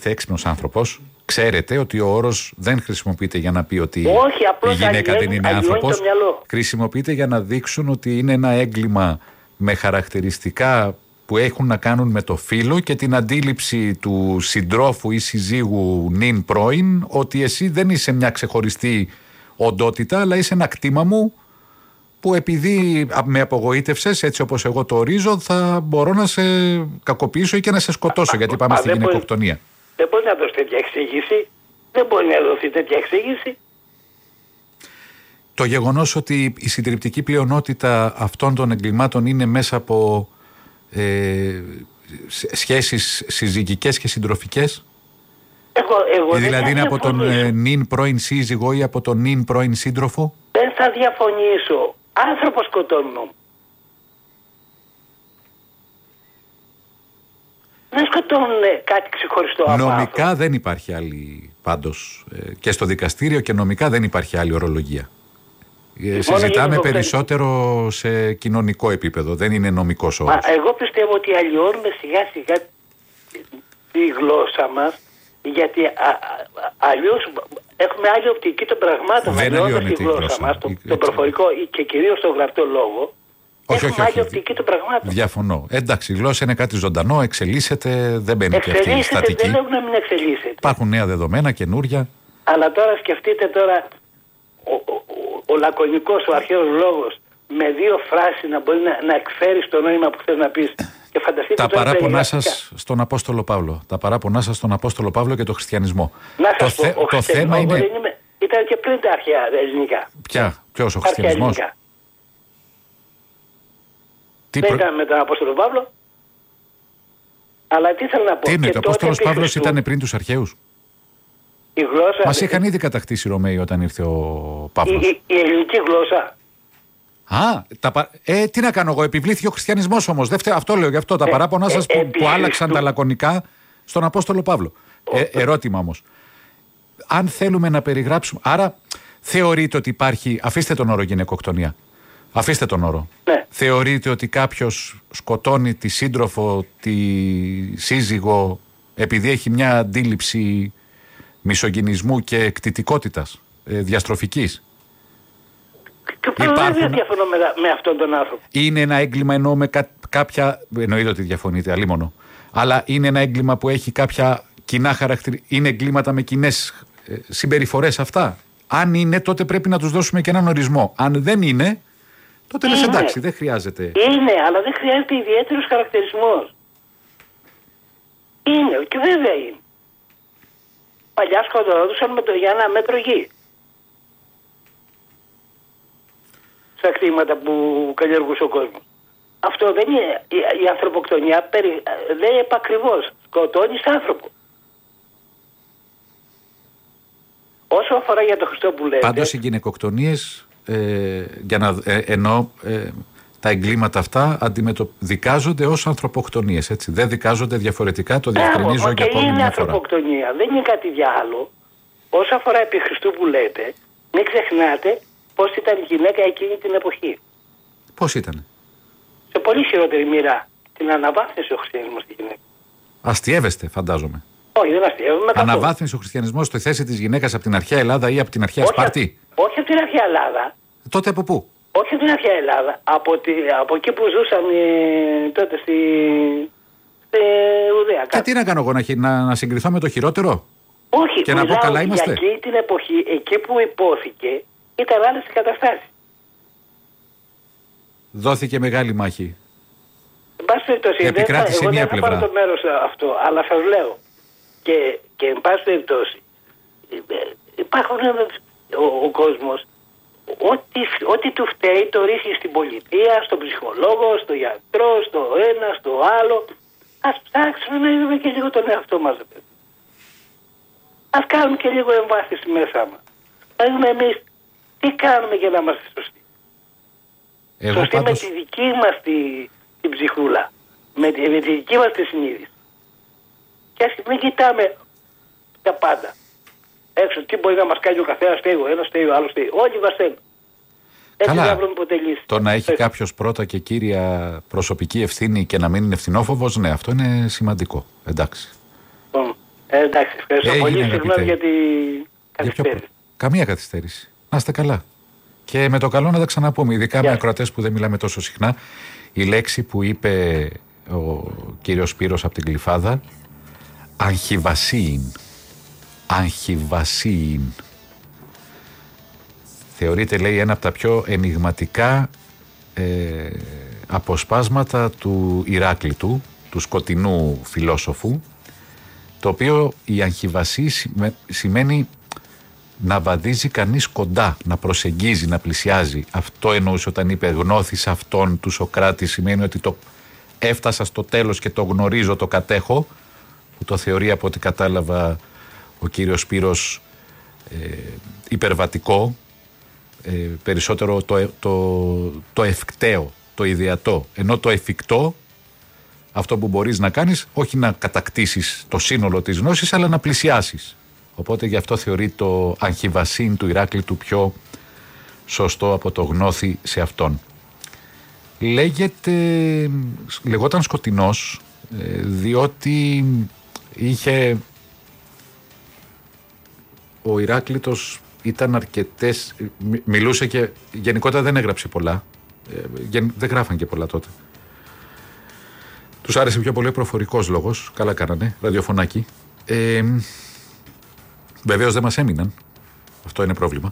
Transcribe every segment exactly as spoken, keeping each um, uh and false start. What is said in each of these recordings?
είστε έξυπνος άνθρωπος, ξέρετε ότι ο όρος δεν χρησιμοποιείται για να πει ότι Όχι, η γυναίκα αλλιώνει, δεν είναι άνθρωπος. μυαλό. Χρησιμοποιείται για να δείξουν ότι είναι ένα έγκλημα με χαρακτηριστικά που έχουν να κάνουν με το φύλο και την αντίληψη του συντρόφου ή συζύγου νυν πρώην ότι εσύ δεν είσαι μια ξεχωριστή οντότητα, αλλά είσαι ένα κτήμα μου που επειδή με απογοήτευσες έτσι όπως εγώ το ορίζω, θα μπορώ να σε κακοποιήσω ή και να σε σκοτώσω, α, γιατί πάμε α, στη γυναικοκτονία. Δεν μπορεί να δώσει τέτοια εξήγηση. Δεν μπορεί να δοθεί τέτοια εξήγηση. Το γεγονός ότι η συντριπτική πλειονότητα αυτών των εγκλημάτων είναι μέσα από ε, σχέσεις συζυγικές και συντροφικές. Εγώ, εγώ δηλαδή είναι από τον ε, νυν πρώην σύζυγο ή από τον νυν πρώην σύντροφο. Δεν θα διαφωνήσω. Άνθρωπο σκοτώνουν. Δεν σκοτώνουν κάτι ξεχωριστό από Νομικά άνθρωπο. Δεν υπάρχει άλλη, πάντως, ε, και στο δικαστήριο και νομικά δεν υπάρχει άλλη ορολογία. Ε, συζητάμε περισσότερο σε κοινωνικό επίπεδο, δεν είναι νομικός όρος. Μα εγώ πιστεύω ότι αλλοιώνουμε σιγά σιγά τη γλώσσα μας, γιατί αλλιώς έχουμε άλλη οπτική των πραγμάτων. Δεν αλλοιώνεται τη γλώσσα, γλώσσα μας, το, το προφορικό και κυρίως το γραπτό λόγο. Όχι, έχουμε όχι, άλλη όχι. οπτική των πραγμάτων. Διαφωνώ. Εντάξει, η γλώσσα είναι κάτι ζωντανό, εξελίσσεται, δεν μπαίνει και αυτή η στατική. Δεν λέω να μην εξελίσσεται. Υπάρχουν νέα δεδομένα, καινούρια. Αλλά τώρα σκεφτείτε τώρα ο, ο, ο, ο λακωνικός, ο αρχαίος λόγος με δύο φράσεις να μπορεί να, να εκφέρει το νόημα που θες να πεις. Και φανταστείτε τα παράπονά σας στον Απόστολο Παύλο. Τα παράπονά σας στον Απόστολο Παύλο και τον χριστιανισμό. Να το σας πω, θε, ο το θέμα είναι... είμαι, ήταν και πριν τα αρχαία ελληνικά. Ποια, ποιος ο χριστιανισμός? Τι δεν προ... ήταν με τον Απόστολο Παύλο. Αλλά τι θέλω να πω. Τι είναι, ο Απόστολος Παύλος ήταν πριν τους αρχαίους? Η γλώσσα... Μας είχαν ήδη κατακτήσει οι Ρωμαίοι όταν ήρθε ο Παύλος. Η, η, η ελληνική γλώσσα. Α, τα, ε, τι να κάνω εγώ, επιβλήθηκε ο χριστιανισμός όμως. Δεν φταίω, αυτό λέω γι' αυτό. Τα ε, παράπονά σας ε, που, που άλλαξαν τα λακωνικά στον Απόστολο Παύλο. Ε, ερώτημα όμως. Αν θέλουμε να περιγράψουμε. Άρα θεωρείτε ότι υπάρχει. Αφήστε τον όρο γυναικοκτονία. Αφήστε τον όρο. Ναι. Θεωρείτε ότι κάποιος σκοτώνει τη σύντροφο, τη σύζυγο, επειδή έχει μια αντίληψη μισογυνισμού και κτητικότητας, ε, διαστροφικής? Και υπάρχουν... δεν διαφωνώ με, με αυτόν τον άνθρωπο. Είναι ένα έγκλημα εννοώ με κα, κάποια. Εννοείται ότι διαφωνείτε, αλίμονο. Αλλά είναι ένα έγκλημα που έχει κάποια κοινά χαρακτηριστικά. Είναι εγκλήματα με κοινές ε, συμπεριφορές αυτά. Αν είναι, τότε πρέπει να τους δώσουμε και έναν ορισμό. Αν δεν είναι, τότε λες εντάξει, δεν χρειάζεται. Είναι, αλλά δεν χρειάζεται ιδιαίτερος χαρακτηρισμός. Είναι, και βέβαια είναι. Παλιά σκοτωνόντουσαν με το για ένα μέτρο γη. Στα κτήματα που καλλιεργούσε ο κόσμος. Αυτό δεν είναι. Η, η ανθρωποκτονία περι, δεν είναι επακριβώς. Σκοτώνεις άνθρωπο. Όσο αφορά για το Χριστό που λέτε... Πάντως οι γυναικοκτονίες, ε, για να ε, εννοώ, ε, τα εγκλήματα αυτά αντιμετωπίζονται ως ανθρωποκτονίες, έτσι. Δεν δικάζονται διαφορετικά, το διευκρινίζω για ακόμη μια φορά. Είναι ανθρωποκτονία, δεν είναι κάτι άλλο. Όσο αφορά επί Χριστού που λέτε, μην ξεχνάτε πώς ήταν η γυναίκα εκείνη την εποχή. Πώς ήταν? Σε πολύ χειρότερη μοίρα. Την αναβάθμισε ο χριστιανισμός στη γυναίκα. Αστιεύεστε, φαντάζομαι. Όχι, δεν αστιεύομαι. Αναβάθμισε ο χριστιανισμός στη θέση της γυναίκας από την αρχαία Ελλάδα ή από την αρχαία όχι, Σπάρτη? Όχι από την αρχαία Ελλάδα. Τότε από πού? Όχι από την αρχαία Ελλάδα. Από, τη, από εκεί που ζούσαν ε, τότε στη, στη Ουδαία. Και τι να κάνω εγώ, να, να, να συγκριθώ με το χειρότερο? Όχι, και να πω καλά είμαστε. Για εκεί την εποχή, εκεί που υπόθηκε, ήταν άλλες οι καταστάσεις. Δόθηκε μεγάλη μάχη. Εν πάση περιπτώσει, επικράτησε εγώ μία δεν πλευρά. θα πάρω το μέρος αυτό, αλλά σας λέω. Και, και εν πάση περιπτώσει, υπάρχουν ο, ο κόσμος, ό,τι, ό,τι του φταίει το ρίχνει στην πολιτεία, στον ψυχολόγο, στο γιατρό, στο ένα, στο άλλο. Ας ψάξουμε να είδουμε και λίγο τον εαυτό μας. Ας κάνουμε και λίγο εμβάθυνση μέσα μας. Να δούμε εμείς τι κάνουμε για να είμαστε σωστοί. Εγώ σωστοί πάντως... με τη δική μας τη, την ψυχούλα. Με τη, με τη δική μας τη συνείδηση. Και ας μην κοιτάμε τα πάντα. Έξω τι μπορεί να μας κάνει ο καθένας, φταίει ο ένας, φταίει ο άλλος, φταίει. Όλοι μας θέλουν. Έτσι Καλά. να βρούμε ποτέ λύση. Το να έχει κάποιος πρώτα και κύρια προσωπική ευθύνη και να μην είναι ευθυνόφοβος, ναι, αυτό είναι σημαντικό. Εντάξει. Mm. Ε, εντάξει, ευχαριστώ Έγινε, πολύ. Συγγνώμη για την καθυστέρηση. ποιο... Καμία καθυστέρηση. Να είστε καλά. Και με το καλό να τα ξαναπούμε, ειδικά yeah. με ακροατές που δεν μιλάμε τόσο συχνά. Η λέξη που είπε ο κύριος Σπύρος από την Γλυφάδα, αγχιβασίην. Αγχιβασίην. Θεωρείται, λέει, ένα από τα πιο ενιγματικά ε, αποσπάσματα του Ηράκλειτου, του σκοτεινού φιλόσοφου, το οποίο η αγχιβασί σημαίνει να βαδίζει κανείς κοντά, να προσεγγίζει, να πλησιάζει. Αυτό εννοούσε όταν είπε γνώθης αυτόν του Σωκράτη, σημαίνει ότι το έφτασα στο τέλος και το γνωρίζω, το κατέχω, που το θεωρεί από ό,τι κατάλαβα ο κύριος Σπύρος ε, υπερβατικό, ε, περισσότερο το, το, το ευκταίο, το ιδεατό, ενώ το εφικτό, αυτό που μπορείς να κάνεις, όχι να κατακτήσεις το σύνολο της γνώσης, αλλά να πλησιάσεις. Οπότε γι' αυτό θεωρεί το αγχιβασίν του Ηράκλειτου πιο σωστό από το γνώθη σε αυτόν. Λέγεται, λεγόταν σκοτεινός, διότι είχε, ο Ηράκλειτος ήταν αρκετές, μιλούσε και γενικότερα δεν έγραψε πολλά, δεν γράφαν και πολλά τότε. Τους άρεσε πιο πολύ ο προφορικός λόγος, καλά κάνανε, ραδιοφωνάκι. Ε, βεβαίως δεν μας έμειναν, αυτό είναι πρόβλημα.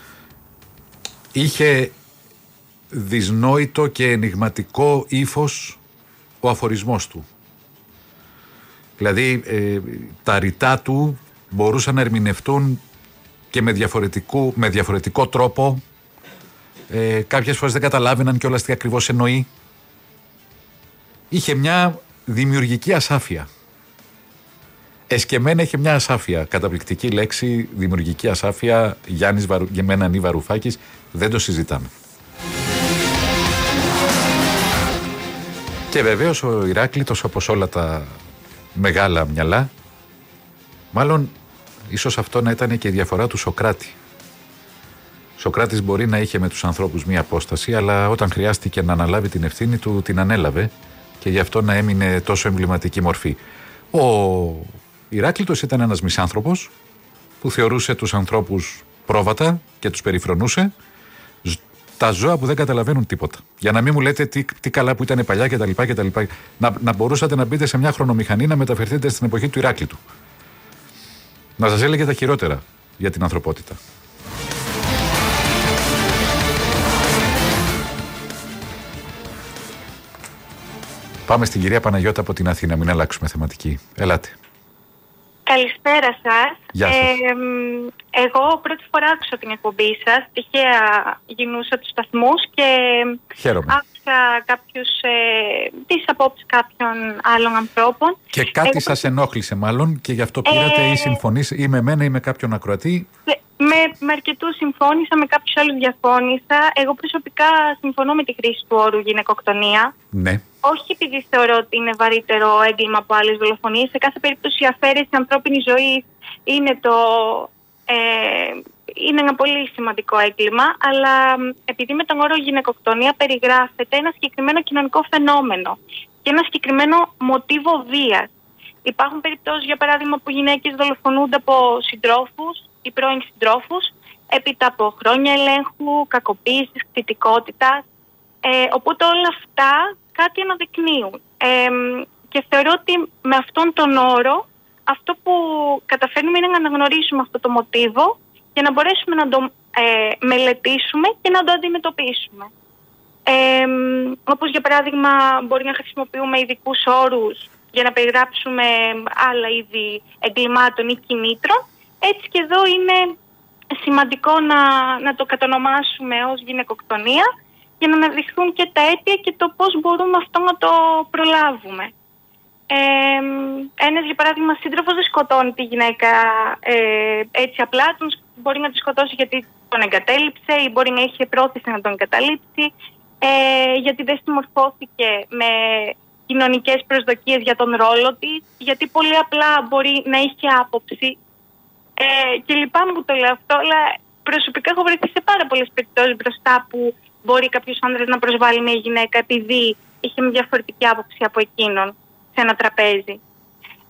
Είχε δυσνόητο και ενιγματικό ύφος ο αφορισμός του. Δηλαδή ε, τα ρητά του μπορούσαν να ερμηνευτούν και με, διαφορετικό, με διαφορετικό τρόπο. Ε, κάποιες φορές δεν καταλάβαιναν κιόλας τι ακριβώς εννοεί. Είχε μια δημιουργική ασάφεια. Εσκεμμένα είχε μια ασάφεια. Καταπληκτική λέξη, δημιουργική ασάφεια. Γιάννης Βαρου... Γεμένανη Βαρουφάκης. Δεν το συζητάμε. Και βεβαίως ο Ηράκλειτος, όπως όλα τα μεγάλα μυαλά, μάλλον ίσως αυτό να ήταν και η διαφορά του Σωκράτη. Ο Σωκράτης μπορεί να είχε με τους ανθρώπους μία απόσταση, αλλά όταν χρειάστηκε να αναλάβει την ευθύνη του, την ανέλαβε και γι' αυτό να έμεινε τόσο εμβληματική μορφή. Ο Ηράκλειτος ήταν ένας μισάνθρωπος που θεωρούσε τους ανθρώπους πρόβατα και τους περιφρονούσε, τα ζώα που δεν καταλαβαίνουν τίποτα. Για να μην μου λέτε τι, τι καλά που ήταν παλιά κτλ. κτλ. Να, να μπορούσατε να μπείτε σε μια χρονομηχανή να μεταφερθείτε στην εποχή του Ηράκλειτου. Να σας έλεγε τα χειρότερα για την ανθρωπότητα. Πάμε στην κυρία Παναγιώτα από την Αθήνα, μην αλλάξουμε θεματική. Ελάτε. Καλησπέρα σας. Γεια σας. Ε, εγώ πρώτη φορά άκουσα την εκπομπή σας, τυχαία γινούσα τους σταθμούς και Χαίρομαι. άκουσα κάποιους, ε, τις απόψεις κάποιων άλλων ανθρώπων. Και κάτι εγώ... σας ενόχλησε μάλλον και γι' αυτό πήρατε ε... ή συμφωνήσατε ή με μένα ή με κάποιον ακροατή. Με, με αρκετούς συμφώνησα, με κάποιους άλλους διαφώνησα. Εγώ προσωπικά συμφωνώ με τη χρήση του όρου γυναικοκτονία. Ναι. Όχι επειδή θεωρώ ότι είναι βαρύτερο έγκλημα από άλλες δολοφονίες. Σε κάθε περίπτωση η αφαίρεση ανθρώπινης ζωής είναι, το, ε, είναι ένα πολύ σημαντικό έγκλημα. Αλλά επειδή με τον όρο γυναικοκτονία περιγράφεται ένα συγκεκριμένο κοινωνικό φαινόμενο και ένα συγκεκριμένο μοτίβο βίας. Υπάρχουν περιπτώσεις, για παράδειγμα, που γυναίκες δολοφονούνται από συντρόφους ή πρώην συντρόφους, έπειτα από χρόνια ελέγχου, κακοποίησης, κτητικότητας. Ε, οπότε όλα αυτά κάτι αναδεικνύουν. Ε, και θεωρώ ότι με αυτόν τον όρο αυτό που καταφέρνουμε είναι να αναγνωρίσουμε αυτό το μοτίβο για να μπορέσουμε να το ε, μελετήσουμε και να το αντιμετωπίσουμε. Ε, όπως για παράδειγμα μπορεί να χρησιμοποιούμε ειδικούς όρους για να περιγράψουμε άλλα είδη εγκλημάτων ή κινήτρων. Έτσι και εδώ είναι σημαντικό να, να το κατονομάσουμε ως γυναικοκτονία για να αναδειχθούν και τα αίτια και το πώς μπορούμε αυτό να το προλάβουμε. Ε, ένας, για παράδειγμα, σύντροφος δεν σκοτώνει τη γυναίκα ε, έτσι απλά, τον μπορεί να τη σκοτώσει γιατί τον εγκατέλειψε ή μπορεί να είχε πρόθεση να τον εγκαταλείψει, ε, γιατί δεν συμμορφώθηκε με κοινωνικές προσδοκίες για τον ρόλο της, γιατί πολύ απλά μπορεί να είχε άποψη. Ε, και λυπάμαι που το λέω αυτό, αλλά προσωπικά έχω βρεθεί σε πάρα πολλές περιπτώσεις μπροστά που μπορεί κάποιος άντρας να προσβάλλει μια γυναίκα επειδή είχε μια διαφορετική άποψη από εκείνον σε ένα τραπέζι.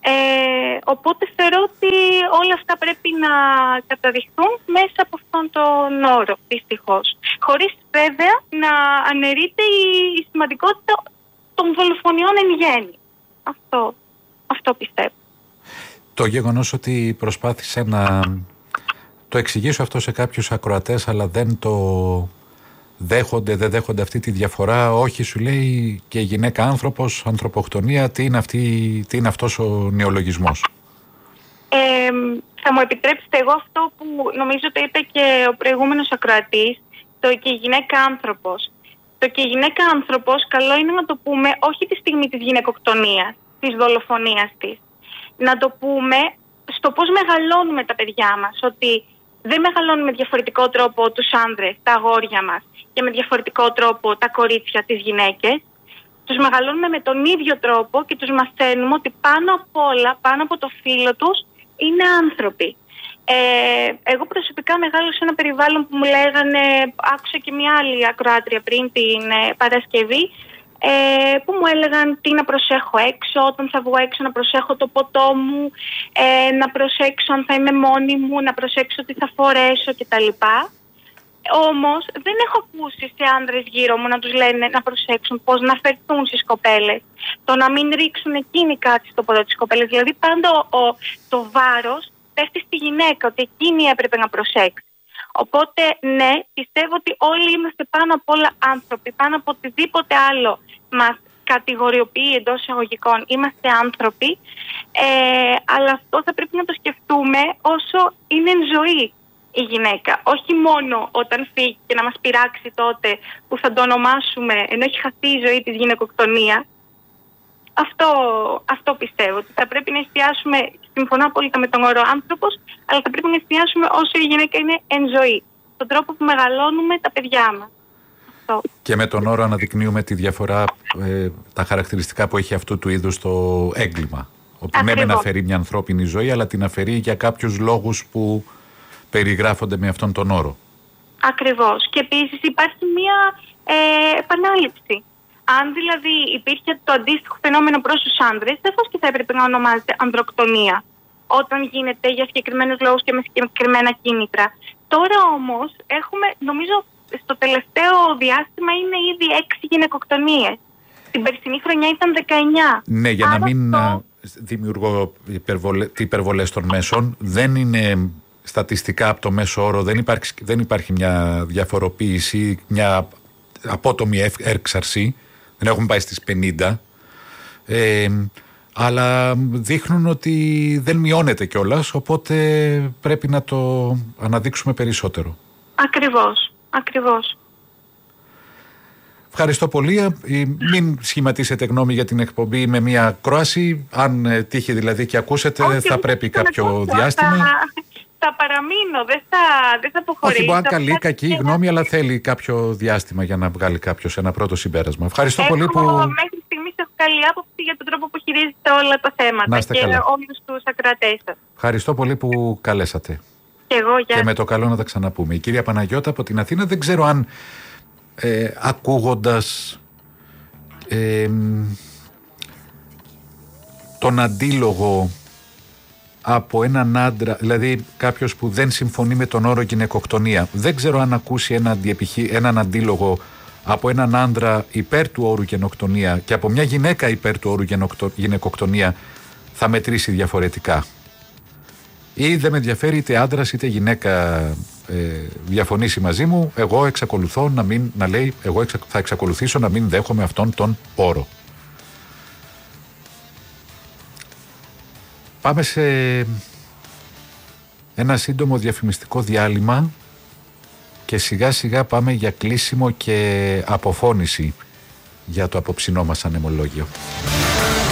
Ε, οπότε θεωρώ ότι όλα αυτά πρέπει να καταδειχθούν μέσα από αυτόν τον όρο, δυστυχώς. Χωρίς βέβαια να αναιρείται η σημαντικότητα των δολοφονιών εν γέννη. Αυτό, αυτό πιστεύω. Το γεγονός ότι προσπάθησε να το εξηγήσω αυτό σε κάποιους ακροατές, αλλά δεν το δέχονται, δεν δέχονται αυτή τη διαφορά. Όχι, σου λέει, και γυναίκα άνθρωπος, ανθρωποκτονία, τι είναι, αυτή, τι είναι αυτός ο νεολογισμός. Ε, θα μου επιτρέψετε εγώ αυτό που νομίζω το είπε και ο προηγούμενος ακροατής, το και γυναίκα άνθρωπος. Το και γυναίκα άνθρωπος, καλό είναι να το πούμε όχι τη στιγμή της γυναικοκτονίας, της δολοφονίας της. Να το πούμε στο πώς μεγαλώνουμε τα παιδιά μας, ότι δεν μεγαλώνουμε με διαφορετικό τρόπο τους άνδρες, τα αγόρια μας, και με διαφορετικό τρόπο τα κορίτσια, τις γυναίκες. Τους μεγαλώνουμε με τον ίδιο τρόπο και τους μαθαίνουμε ότι πάνω απ' όλα, πάνω από το φύλο τους, είναι άνθρωποι. Ε, εγώ προσωπικά μεγάλωσα σε ένα περιβάλλον που μου λέγανε, άκουσα και μια άλλη ακροάτρια πριν την ε, Παρασκευή, ε, που μου έλεγαν τι να προσέχω έξω, όταν θα βγω έξω να προσέχω το ποτό μου, ε, να προσέξω αν θα είμαι μόνη μου, να προσέξω τι θα φορέσω κτλ. Όμως δεν έχω ακούσει σε άνδρες γύρω μου να τους λένε να προσέξουν πώς να φερθούν στις κοπέλες, το να μην ρίξουν εκείνοι κάτι στο ποδό της κοπέλας. Δηλαδή πάντα ο, το βάρος πέφτει στη γυναίκα, ότι εκείνη έπρεπε να προσέξει. Οπότε ναι, πιστεύω ότι όλοι είμαστε πάνω απ' όλα άνθρωποι, πάνω από οτιδήποτε άλλο μας κατηγοριοποιεί εντός εισαγωγικών, είμαστε άνθρωποι, ε, αλλά αυτό θα πρέπει να το σκεφτούμε όσο είναι εν ζωή η γυναίκα. Όχι μόνο όταν φύγει και να μας πειράξει τότε που θα το ονομάσουμε, ενώ έχει χαθεί η ζωή της, γυναικοκτονία. Αυτό, αυτό πιστεύω, ότι θα πρέπει να εστιάσουμε, συμφωνώ απόλυτα με τον όρο άνθρωπος, αλλά θα πρέπει να εστιάσουμε όσο η γυναίκα είναι εν ζωή, τον τρόπο που μεγαλώνουμε τα παιδιά μας. Αυτό. Και με τον όρο αναδεικνύουμε τη διαφορά, ε, τα χαρακτηριστικά που έχει αυτού του είδους το έγκλημα. Ότι ναι, μεν αφαιρεί μια ανθρώπινη ζωή, αλλά την αφαιρεί για κάποιους λόγους που περιγράφονται με αυτόν τον όρο. Ακριβώς. Και επίσης υπάρχει μια ε, επανάληψη. Αν δηλαδή υπήρχε το αντίστοιχο φαινόμενο προς τους άνδρες, σαφώς και θα έπρεπε να ονομάζεται ανδροκτονία, όταν γίνεται για συγκεκριμένους λόγους και με συγκεκριμένα κίνητρα. Τώρα όμως έχουμε, νομίζω στο τελευταίο διάστημα είναι ήδη έξι γυναικοκτονίες. Την περσινή χρονιά ήταν δεκαεννιά. Ναι, για Άρα να μην αυτό... δημιουργώ υπερβολε... υπερβολές των μέσων, δεν είναι στατιστικά από το μέσο όρο, δεν υπάρχει, δεν υπάρχει μια διαφοροποίηση, μια απότομη έξαρση. Δεν έχουμε πάει στις πενήντα, ε, αλλά δείχνουν ότι δεν μειώνεται κιόλας, οπότε πρέπει να το αναδείξουμε περισσότερο. Ακριβώς, ακριβώς. Ευχαριστώ πολύ. Μην σχηματίσετε γνώμη για την εκπομπή με μια ακρόαση. Αν τύχει δηλαδή και ακούσετε, όχι, θα πρέπει κάποιο διάστημα. Θα, θα παραμείνω, δεν θα, δεν θα αποχωρήσω. Όχι, μπορεί να καλή, κακή και... γνώμη, αλλά θέλει κάποιο διάστημα για να βγάλει κάποιος ένα πρώτο συμπέρασμα. Ευχαριστώ έχω, πολύ που... Μέχρι στιγμής έχω καλή άποψη για τον τρόπο που χειρίζεται όλα τα θέματα και καλά. Όλους τους ακροατές σας. Ευχαριστώ πολύ που καλέσατε. Και εγώ, για... Και με το καλό να τα ξαναπούμε. Η κυρία Παναγιώτα από την Αθήνα, δεν ξέρω αν ε, ακούγοντας ε, τον αντίλογο από έναν άντρα, δηλαδή κάποιος που δεν συμφωνεί με τον όρο γυναικοκτονία, δεν ξέρω αν ακούσει ένα αντιεπιχει... έναν αντίλογο από έναν άντρα υπέρ του όρου γενοκτονία και από μια γυναίκα υπέρ του όρου γενοκτο... γυναικοκτονία, θα μετρήσει διαφορετικά. Ή δεν με ενδιαφέρει είτε άντρας είτε γυναίκα ε, διαφωνήσει μαζί μου, εγώ εξακολουθώ να μην, να λέει, εγώ εξα... θα εξακολουθήσω να μην δέχομαι αυτόν τον όρο. Πάμε σε ένα σύντομο διαφημιστικό διάλειμμα και σιγά σιγά πάμε για κλείσιμο και αποφώνηση για το απόψινό μας ανεμολόγιο.